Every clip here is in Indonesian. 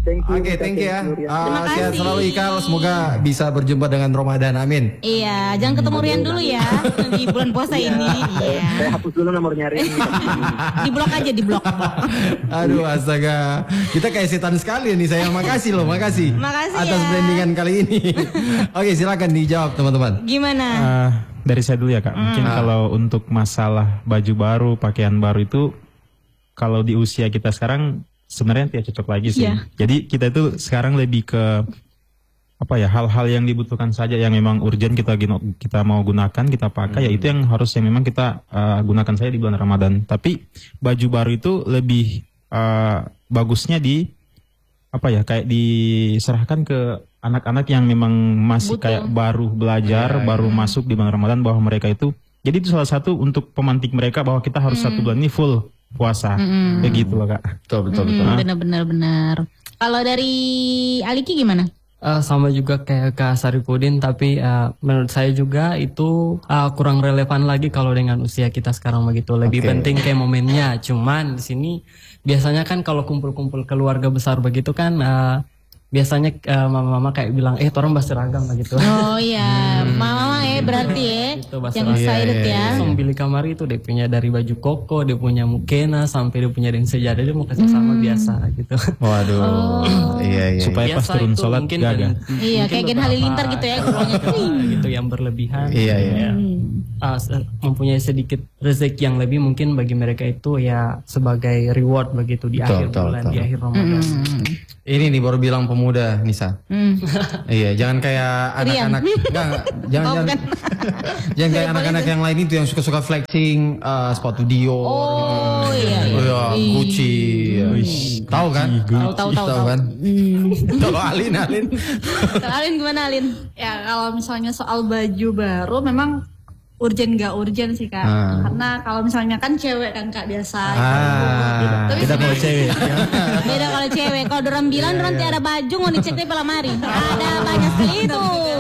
Thank you. Oke, thank you ya. Terima Sehat kasih. selalu Ikal. Semoga bisa berjumpa dengan Ramadan. Amin. Iya, jangan ketemu Rian dulu ya di bulan puasa ini. Iya. Saya hapus dulu nomornya Rian. Di blok aja, di blok. Aduh, astaga. Kita kayak setan sekali nih. Saya makasih loh, makasih. Makasih atas ya. brandingan kali ini. Oke, silakan dijawab teman-teman. Gimana? Dari saya dulu ya Kak. Mungkin kalau untuk masalah baju baru, pakaian baru itu kalau di usia kita sekarang sebenarnya tidak cocok lagi sih. Iya. Jadi kita itu sekarang lebih ke apa ya, hal-hal yang dibutuhkan saja yang memang urgent kita mau gunakan, kita pakai ya itu yang harusnya memang kita gunakan saja di bulan Ramadan. Tapi baju baru itu lebih bagusnya di apa ya, kayak diserahkan ke anak-anak yang memang masih kayak baru belajar, baru masuk di bulan Ramadan, bahwa mereka itu jadi itu salah satu untuk pemantik mereka bahwa kita harus satu bulan ini full puasa. Kayak gitu loh Kak. Betul. Benar. Kalau dari Aliki gimana? Sama juga kayak Kak Saripudin, tapi menurut saya juga itu kurang relevan lagi kalau dengan usia kita sekarang begitu. Lebih penting kayak momennya. Cuman di sini biasanya kan kalau kumpul-kumpul keluarga besar begitu kan biasanya mama-mama kayak bilang torang berseragam lah gitu. Oh iya, mama berarti ya. Gitu, Yang excited ya. Langsung beli kamar itu dia punya dari baju koko, dia punya mukena, sampai dia punya dengan sejadah, dia mau kasih sama biasa gitu. Waduh. Iya. Supaya pas Biasa turun itu sholat mungkin gagah. Iya, kayak Gen Halilintar gitu ya. Gitu yang berlebihan. Iya. Mempunyai sedikit rezeki yang lebih mungkin bagi mereka itu ya sebagai reward begitu di akhir bulan, di akhir Ramadan. Ini nih baru bilang pemuda, Nisa. Iya, jangan kayak anak-anak. Jangan kayak anak-anak yang lain itu yang suka-suka flexing sepatu Dior. Oh iya. Gucci. Tahu kan? Tahu kan? Kalau Alin. Kalau Alin gimana Alin? Ya kalau misalnya soal baju baru memang urgent gak urgent sih Kak. Karena kalau misalnya kan cewek kan Kak biasa. Tapi Kita kalau cewek. Beda kalau cewek. Kalau dorang bilang dorang tiada baju mau dicek di lemari. Ada banyak sekali itu.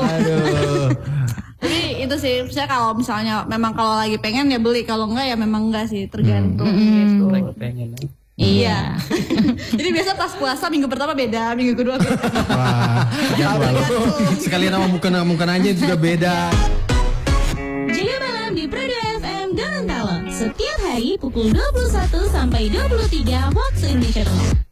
Jadi itu sih, saya kalau misalnya memang kalau lagi pengen ya beli, kalau enggak ya memang enggak sih, tergantung gitu. Pengen. Iya. Jadi biasa pas puasa minggu pertama beda, minggu kedua beda. Wah, sekalian nama muka aja juga beda. Jaga malam di Prado FM Gorontalo. Setiap hari pukul 21 sampai 23 waktu Indonesia Tengah.